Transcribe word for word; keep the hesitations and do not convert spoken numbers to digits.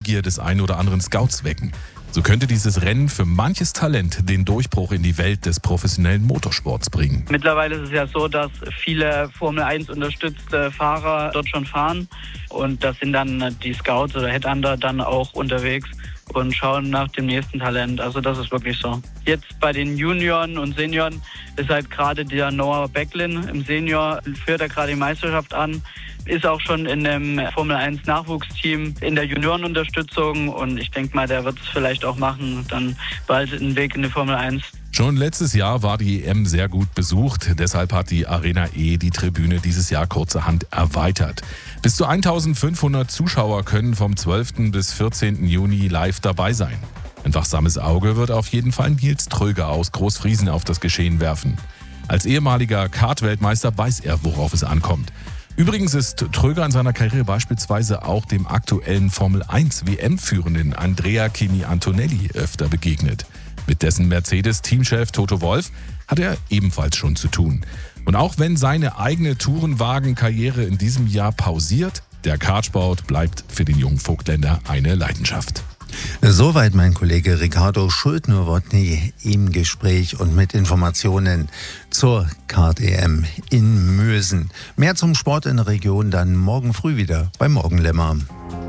Neugier des einen oder anderen Scouts wecken. So könnte dieses Rennen für manches Talent den Durchbruch in die Welt des professionellen Motorsports bringen. Mittlerweile ist es ja so, dass viele Formel eins unterstützte Fahrer dort schon fahren. Und da sind dann die Scouts oder Headhunter dann auch unterwegs und schauen nach dem nächsten Talent. Also das ist wirklich so. Jetzt bei den Junioren und Senioren ist halt gerade der Noah Becklin im Senior, führt er gerade die Meisterschaft an, ist auch schon in einem Formel eins Nachwuchsteam in der Juniorenunterstützung und ich denke mal, der wird es vielleicht auch machen, dann bald einen Weg in die Formel eins. Schon letztes Jahr war die E M sehr gut besucht, deshalb hat die Arena E die Tribüne dieses Jahr kurzerhand erweitert. Bis zu eintausendfünfhundert Zuschauer können vom zwölften bis vierzehnten Juni live dabei sein. Ein wachsames Auge wird auf jeden Fall Nils Tröger aus Großfriesen auf das Geschehen werfen. Als ehemaliger Kart-Weltmeister weiß er, worauf es ankommt. Übrigens ist Tröger in seiner Karriere beispielsweise auch dem aktuellen Formel eins W M-Führenden Andrea Kimi Antonelli öfter begegnet. Mit dessen Mercedes-Teamchef Toto Wolff hat er ebenfalls schon zu tun. Und auch wenn seine eigene Tourenwagen-Karriere in diesem Jahr pausiert, der Kartsport bleibt für den jungen Vogtländer eine Leidenschaft. Soweit mein Kollege Ricardo Schuldner-Wodny im Gespräch und mit Informationen zur Kart-E M in Mösen. Mehr zum Sport in der Region dann morgen früh wieder bei Morgenlämmer.